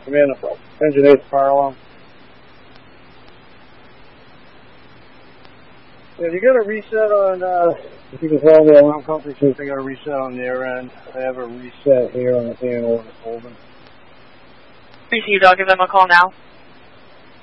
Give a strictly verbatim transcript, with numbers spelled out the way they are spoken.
Come in, engine eight fire alarm. Yeah, you got a reset on, uh, if you can tell the alarm company, see if they got a reset on their end. I have a reset here on the fan order folder. Received, I'll give them a call now.